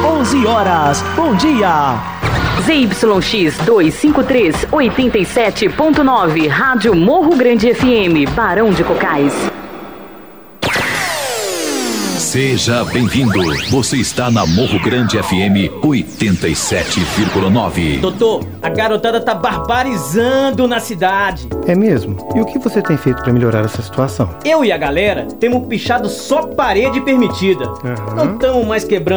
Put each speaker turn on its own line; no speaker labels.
11 horas. Bom dia!
ZYX 253, 87.9, Rádio Morro Grande FM, Barão de Cocais.
Seja bem-vindo. Você está na Morro Grande FM 87,9.
Doutor, a garotada tá barbarizando na cidade.
É mesmo? E o que você tem feito para melhorar essa situação?
Eu e a galera temos pichado só parede permitida. Não estamos mais quebrando